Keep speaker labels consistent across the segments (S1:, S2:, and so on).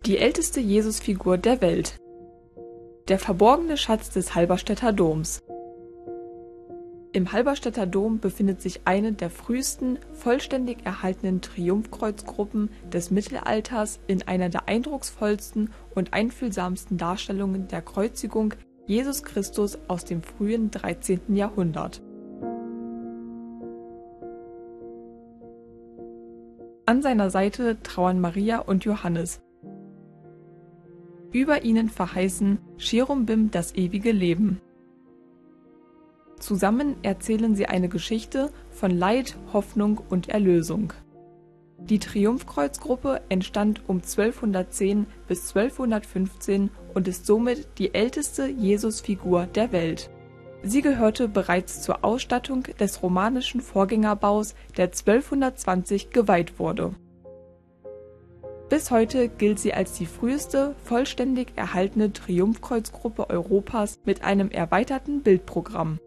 S1: Die älteste Jesusfigur der Welt. Der verborgene Schatz des Halberstädter Doms. Im Halberstädter Dom befindet sich eine der frühesten vollständig erhaltenen Triumphkreuzgruppen des Mittelalters in einer der eindrucksvollsten und einfühlsamsten Darstellungen der Kreuzigung Jesus Christus aus dem frühen 13. Jahrhundert. An seiner Seite trauern Maria und Johannes. Über ihnen verheißen Cherumbim das ewige Leben. Zusammen erzählen sie eine Geschichte von Leid, Hoffnung und Erlösung. Die Triumphkreuzgruppe entstand um 1210 bis 1215 und ist somit die älteste Jesusfigur der Welt. Sie gehörte bereits zur Ausstattung des romanischen Vorgängerbaus, der 1220 geweiht wurde. Bis heute gilt sie als die früheste vollständig erhaltene Triumphkreuzgruppe Europas mit einem erweiterten Bildprogramm.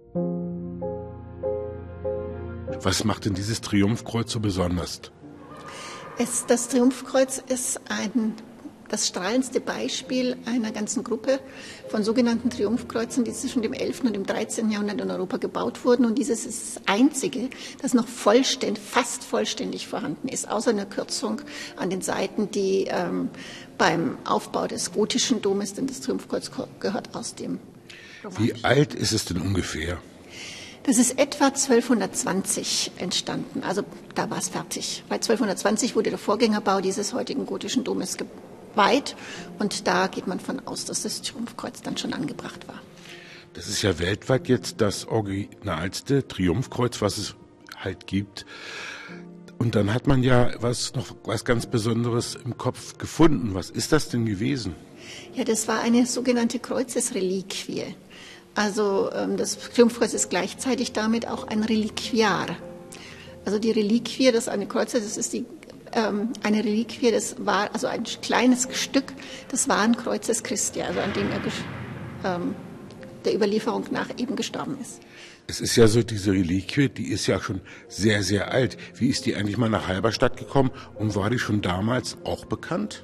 S2: Was macht denn dieses Triumphkreuz so besonders?
S3: Das Triumphkreuz ist das strahlendste Beispiel einer ganzen Gruppe von sogenannten Triumphkreuzen, die zwischen dem 11. und dem 13. Jahrhundert in Europa gebaut wurden. Und dieses ist das einzige, das noch fast vollständig vorhanden ist, außer einer Kürzung an den Seiten, die beim Aufbau des gotischen Domes, denn das Triumphkreuz gehört aus dem romanischen.
S2: Wie alt ist es denn ungefähr?
S3: Das ist etwa 1220 entstanden, also da war es fertig. Weil 1220 wurde der Vorgängerbau dieses heutigen gotischen Domes geweiht und da geht man von aus, dass das Triumphkreuz dann schon angebracht war.
S2: Das ist ja weltweit jetzt das originalste Triumphkreuz, was es halt gibt. Und dann hat man ja was ganz Besonderes im Kopf gefunden. Was ist das denn gewesen?
S3: Ja, das war eine sogenannte Kreuzesreliquie. Also das Triumphkreuz ist gleichzeitig damit auch ein Reliquiar. Also die Reliquie, das eine Kreuze, das ist eine Reliquie, das war also ein kleines Stück des wahren Kreuzes Christi, also an dem er der Überlieferung nach eben gestorben ist.
S2: Es ist ja so, diese Reliquie, die ist ja schon sehr, sehr alt. Wie ist die eigentlich mal nach Halberstadt gekommen und war die schon damals auch bekannt?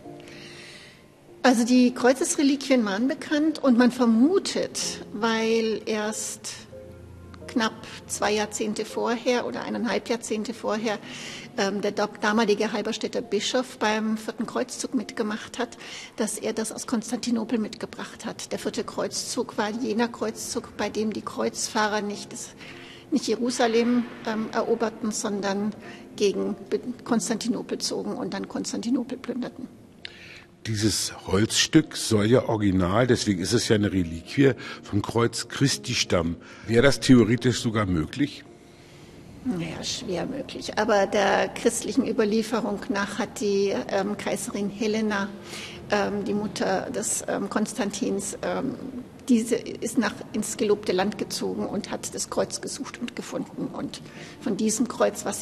S3: Also die Kreuzesreliquien waren bekannt und man vermutet, weil erst knapp 2 Jahrzehnte vorher oder 1,5 Jahrzehnte vorher der damalige Halberstädter Bischof beim 4. Kreuzzug mitgemacht hat, dass er das aus Konstantinopel mitgebracht hat. Der 4. Kreuzzug war jener Kreuzzug, bei dem die Kreuzfahrer nicht Jerusalem eroberten, sondern gegen Konstantinopel zogen und dann Konstantinopel plünderten.
S2: Dieses Holzstück soll ja original, deswegen ist es ja eine Reliquie, vom Kreuz Christi stammen. Wäre das theoretisch sogar möglich?
S3: Naja, schwer möglich. Aber der christlichen Überlieferung nach hat die Kaiserin Helena, die Mutter des Konstantins, diese ist ins gelobte Land gezogen und hat das Kreuz gesucht und gefunden. Und von diesem Kreuz, was sie